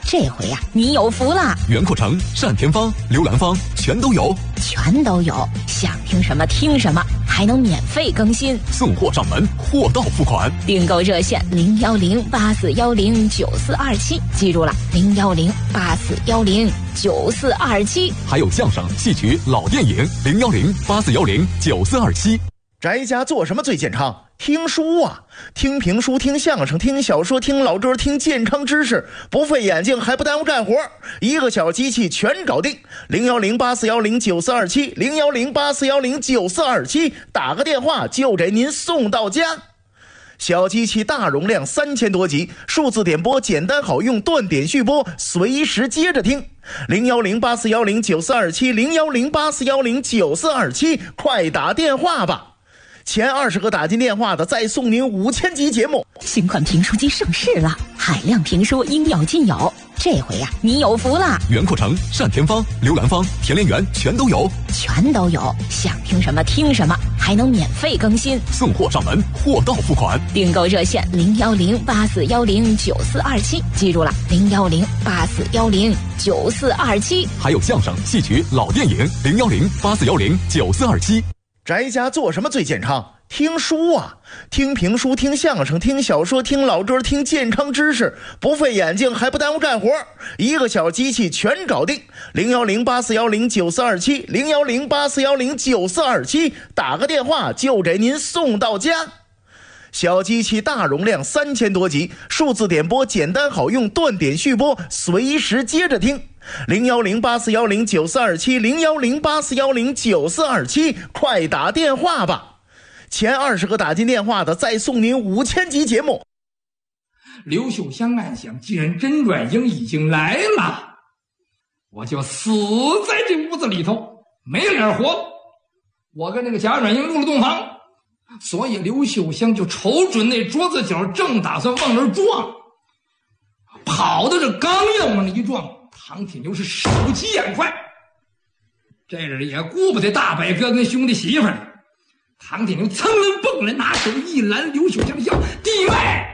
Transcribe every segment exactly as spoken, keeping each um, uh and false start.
这回呀、啊，你有福了！ 袁阔成、单田芳、刘兰芳全都有， 全都有，想听什么听什么，还能免费更新， 送货上门，货到付款。 订购热线零幺零八四幺零九四二七，记住了，零幺零八四幺零九四二七。 还有相声、戏曲、老电影零幺零八四幺零九四二七。 宅家做什么最健康？听书啊，听评书，听相声，听小说，听老歌，听健康知识，不费眼睛还不耽误干活，一个小机器全搞定。零幺零八四幺零九四二七，零幺零八四幺零九四二七，打个电话就给您送到家。小机器大容量，三千多集，数字点播简单好用，断点续播，随时接着听。零幺零八四幺零九四二七，零幺零八四幺零九四二七，快打电话吧！前二十个打进电话的，再送您五千集节目。 新款评书机上市了，海量评书应有尽有。这回呀、啊，你有福了！ 袁阔成、单田芳、刘兰芳、田连元全都有， 全都有，想听什么听什么，还能免费更新， 送货上门，货到付款。 订购热线零幺零八四幺零九四二七，记住了，零幺零八四幺零九四二七。 还有相声、戏曲、老电影零幺零八四幺零九四二七。 宅家做什么最健康？听书啊，听评书，听相声，听小说，听老歌，听健康知识，不费眼睛还不耽误干活，一个小机器全搞定。零幺零八四幺零九四二七，零幺零八四幺零九四二七，打个电话就给您送到家。小机器大容量，三千多集，数字点播简单好用，断点续播，随时接着听。零幺零八四幺零九四二七，零幺零八四幺零九四二七，快打电话吧！前二十个打进电话的，再送您五千集节目。 刘秀香暗想，既然甄阮英已经来了，我就死在这屋子里头，没脸活。我跟那个贾阮英入了洞房，所以刘秀香就瞅准那桌子角，正打算往那儿撞，跑到这刚要往那一撞，唐铁牛是手疾眼快，这人也顾不得大伯哥跟兄弟媳妇儿。唐铁牛噌楞蹦来，拿手一拦刘秀香，叫弟妹，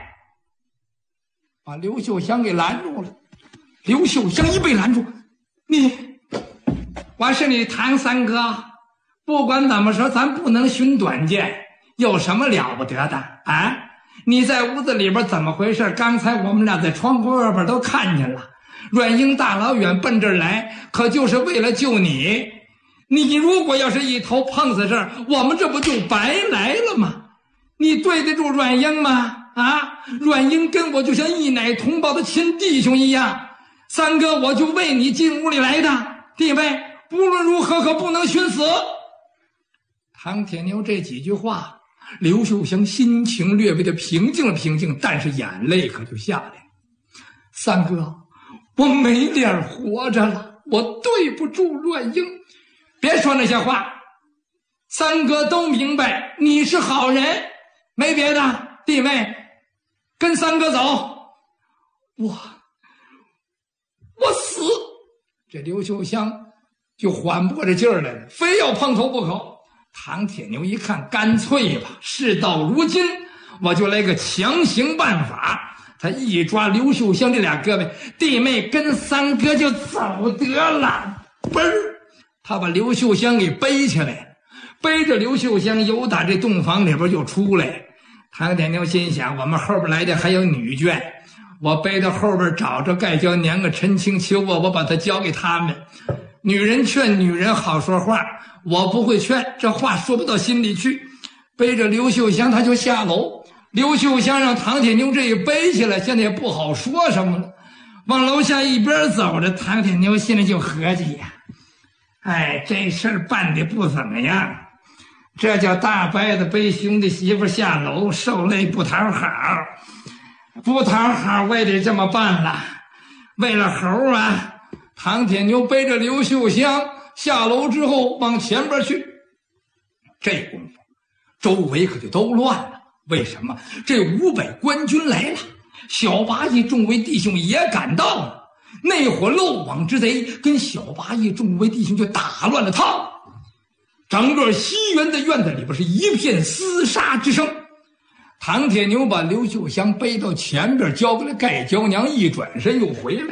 把刘秀香给拦住了。刘秀香一被拦住，你，我是你唐三哥，不管怎么说，咱不能寻短见，有什么了不得的啊？你在屋子里边怎么回事？刚才我们俩在窗户外边都看见了，阮英大老远奔这儿来，可就是为了救你。你如果要是一头碰死这儿，我们这不就白来了吗？你对得住阮英吗？啊，阮英跟我就像一奶同胞的亲弟兄一样，三哥我就为你进屋里来的，弟妹不论如何可不能寻死。唐铁牛这几句话，刘秀香心情略微的平静了平静，但是眼泪可就下来了。三哥，我没脸活着了，我对不住阮英。别说那些话，三哥都明白你是好人，没别的，弟妹跟三哥走。我我死。这刘秀香就缓不过这劲儿来了，非要碰头不可。唐铁牛一看，干脆吧，事到如今我就来个强行办法。他一抓刘秀香这俩胳膊，弟妹跟三哥就走得了。嘣儿，他把刘秀香给背起来，背着刘秀香由打这洞房里边就出来。唐铁牛心想，我们后边来的还有女眷，我背到后边找着盖娇娘啊、陈清秋啊，我把她交给他们。女人劝女人好说话，我不会劝，这话说不到心里去。背着刘秀香他就下楼，刘秀香让唐铁牛这一背起来，现在也不好说什么了。往楼下一边走着，唐铁牛心里就合计呀，哎，这事儿办得不怎么样，这叫大伯子背兄弟媳妇下楼，受累不讨好，不讨好我也得这么办了。为了猴啊，唐铁牛背着刘秀香下楼之后往前边去。这功夫周围可就都乱了，为什么？这五百官军来了，小八义众位弟兄也赶到了，那伙漏网之贼跟小八义众位弟兄就打乱了套，整个西园的院子里边是一片厮杀之声。唐铁牛把刘秀香背到前边交给了盖娇娘，一转身又回来。